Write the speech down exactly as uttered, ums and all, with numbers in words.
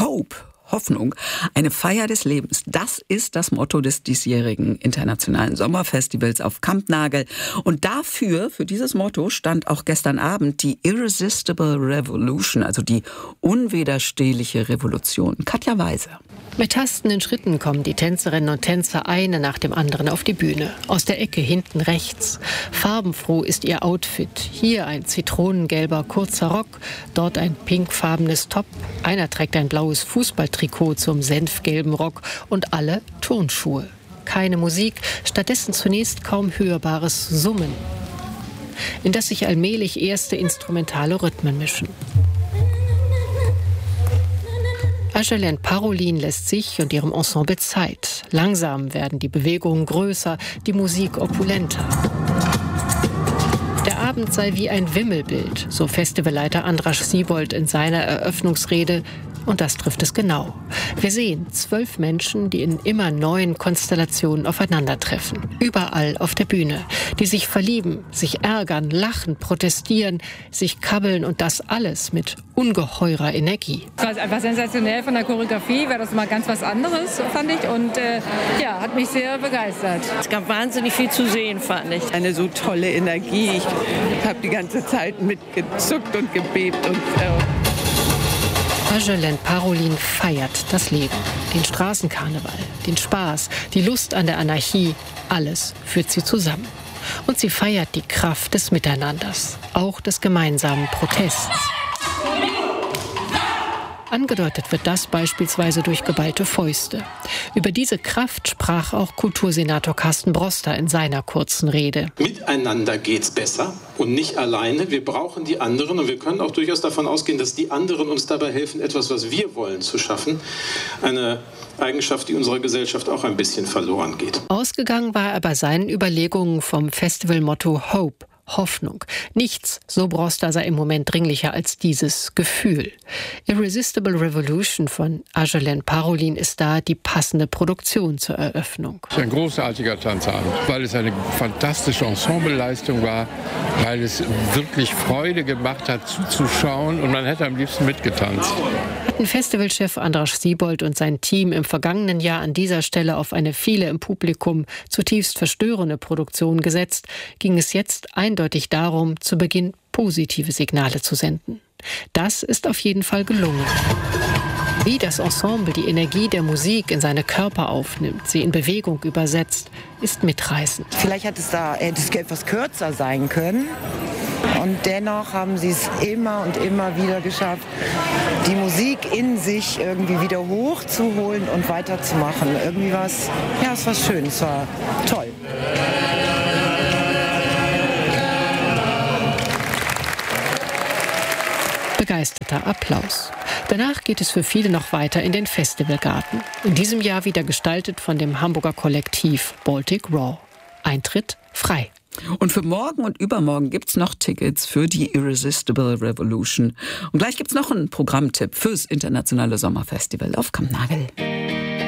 Hope. Hoffnung, eine Feier des Lebens. Das ist das Motto des diesjährigen Internationalen Sommerfestivals auf Kampnagel. Und dafür, für dieses Motto, stand auch gestern Abend die Irresistible Revolution, also die unwiderstehliche Revolution. Katja Weise. Mit tastenden Schritten kommen die Tänzerinnen und Tänzer eine nach dem anderen auf die Bühne. Aus der Ecke hinten rechts. Farbenfroh ist ihr Outfit. Hier ein zitronengelber kurzer Rock, dort ein pinkfarbenes Top. Einer trägt ein blaues Fußballtrikot zum senfgelben Rock und alle Turnschuhe. Keine Musik, stattdessen zunächst kaum hörbares Summen, in das sich allmählich erste instrumentale Rhythmen mischen. Ajalén Parolin lässt sich und ihrem Ensemble Zeit. Langsam werden die Bewegungen größer, die Musik opulenter. Der Abend sei wie ein Wimmelbild, so Festivalleiter Andras Siebold in seiner Eröffnungsrede. Und das trifft es genau. Wir sehen zwölf Menschen, die in immer neuen Konstellationen aufeinandertreffen. Überall auf der Bühne. Die sich verlieben, sich ärgern, lachen, protestieren, sich kabbeln und das alles mit ungeheurer Energie. Es war einfach sensationell von der Choreografie, war das mal ganz was anderes, fand ich. Und äh, ja, hat mich sehr begeistert. Es gab wahnsinnig viel zu sehen, fand ich. Eine so tolle Energie. Ich habe die ganze Zeit mitgezuckt und gebebt und äh Ajalén Parolin feiert das Leben, den Straßenkarneval, den Spaß, die Lust an der Anarchie, alles führt sie zusammen. Und sie feiert die Kraft des Miteinanders, auch des gemeinsamen Protests. Angedeutet wird das beispielsweise durch geballte Fäuste. Über diese Kraft sprach auch Kultursenator Carsten Broster in seiner kurzen Rede. Miteinander geht's besser und nicht alleine. Wir brauchen die anderen und wir können auch durchaus davon ausgehen, dass die anderen uns dabei helfen, etwas, was wir wollen, zu schaffen. Eine Eigenschaft, die unserer Gesellschaft auch ein bisschen verloren geht. Ausgegangen war er bei seinen Überlegungen vom Festivalmotto Hope. Hoffnung. Nichts, so Broster, sei im Moment dringlicher als dieses Gefühl. Irresistible Revolution von Ajalén Parolin ist da die passende Produktion zur Eröffnung. Es ist ein großartiger Tanzabend, weil es eine fantastische Ensembleleistung war, weil es wirklich Freude gemacht hat, zuzuschauen und man hätte am liebsten mitgetanzt. Hatten Festivalchef Andras Siebold und sein Team im vergangenen Jahr an dieser Stelle auf eine viele im Publikum zutiefst verstörende Produktion gesetzt, ging es jetzt eindeutig darum, zu Beginn positive Signale zu senden. Das ist auf jeden Fall gelungen. Wie das Ensemble die Energie der Musik in seine Körper aufnimmt, sie in Bewegung übersetzt, ist mitreißend. Vielleicht hätte es da hätte es etwas kürzer sein können. Und dennoch haben sie es immer und immer wieder geschafft, die Musik in sich irgendwie wieder hochzuholen und weiterzumachen. Irgendwie war es, ja, es war schön, es war toll. Begeisterter Applaus. Danach geht es für viele noch weiter in den Festivalgarten. In diesem Jahr wieder gestaltet von dem Hamburger Kollektiv Baltic Raw. Eintritt frei. Und für morgen und übermorgen gibt's noch Tickets für die Irresistible Revolution. Und gleich gibt's noch einen Programmtipp fürs Internationale Sommerfestival auf Kampnagel.